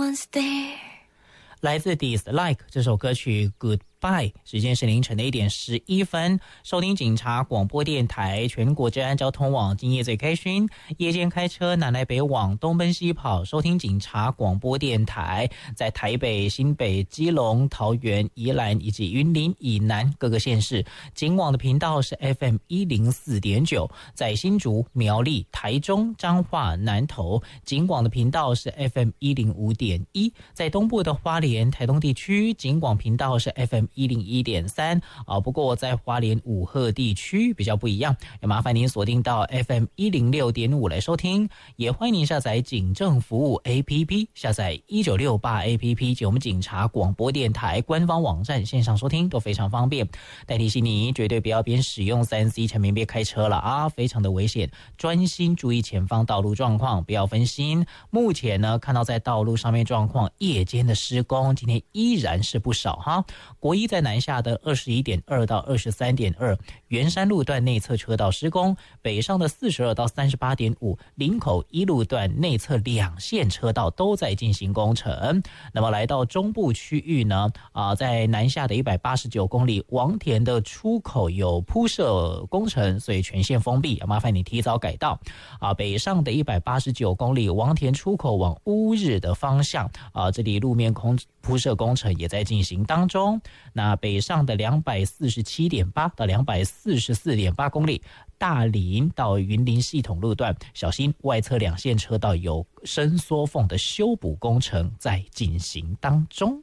one's there。 来自 Dislike 这首歌曲 Goodbye， 时间是凌晨的1点11分。收听警察广播电台全国治安交通网，今夜最开心。夜间开车南来北往，东奔西跑，收听警察广播电台，在台北、新北、基隆、桃园、宜兰以及云林以南各个县市，警网的频道是 FM104.9， 在新竹、苗栗、台中、彰化、南投，警网的频道是 FM105.1， 在东部的花莲、台东地区，警广频道是 FM101.3 不过在花莲武鹤地区比较不一样，也麻烦您锁定到 FM106.5 来收听，也欢迎您下载警政服务 APP， 下载1968 APP 及我们警察广播电台官方网站线上收听都非常方便。但提醒你绝对不要边使用 3C 产品边开车了啊，非常的危险，专心注意前方道路状况，不要分心。目前呢，看到在道路上面状况，夜间的施工今天依然是不少哈。国一在南下的 21.2 到 23.2， 圆山路段内侧车道施工，北上的42到 38.5， 林口一路段内侧两线车道都在进行工程。那么来到中部区域呢，在南下的189公里，王田的出口有铺设工程，所以全线封闭，麻烦你提早改道。北上的189公里，王田出口往乌日的方向，这里路面铺设工程也在进行当中。那北上的247.8到244.8公里，大林到云林系统路段，小心外侧两线车道有伸缩缝的修补工程在进行当中。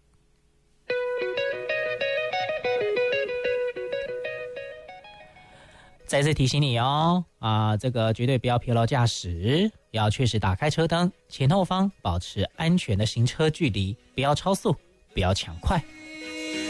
再次提醒你哦，这个绝对不要疲劳驾驶，要确实打开车灯，前后方保持安全的行车距离，不要超速，不要抢快。